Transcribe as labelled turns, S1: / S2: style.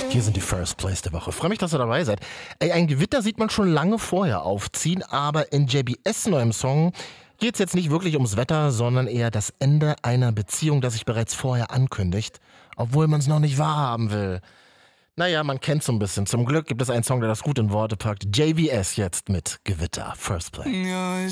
S1: Hier sind die First Plays der Woche. Freue mich, dass ihr dabei seid. Ey, ein Gewitter sieht man schon lange vorher aufziehen, aber in JBS neuem Song geht es jetzt nicht wirklich ums Wetter, sondern eher das Ende einer Beziehung, das sich bereits vorher ankündigt, obwohl man es noch nicht wahrhaben will. Naja, man kennt so ein bisschen. Zum Glück gibt es einen Song, der das gut in Worte packt. JBS jetzt mit Gewitter. First Play.
S2: Ja,